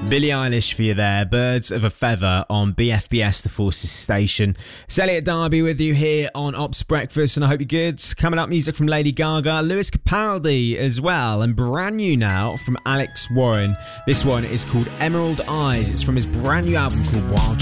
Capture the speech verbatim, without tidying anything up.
Billie Eilish for you there, Birds of a Feather on B F B S The Forces Station. It's Elliot Darby with you here on Ops Breakfast, and I hope you're good. Coming up, music from Lady Gaga, Lewis Capaldi as well, and brand new now from Alex Warren. This one is called Emerald Eyes. It's from his brand new album called Wild